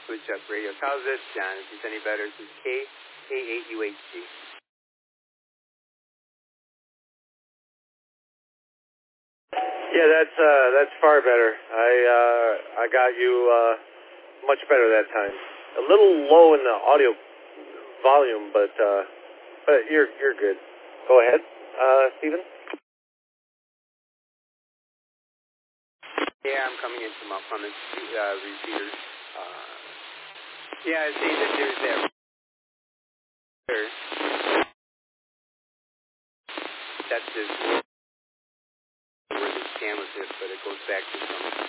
Switch Up Radio. How's this, John? Is this any better? This is K8UHG. Yeah, that's far better. I got you much better that time. A little low in the audio volume, but you're good. Go ahead, Stephen. Yeah, I'm coming in from up on the repeater. Yeah, I see that there's that. That's just where the canvas is, but it goes back to some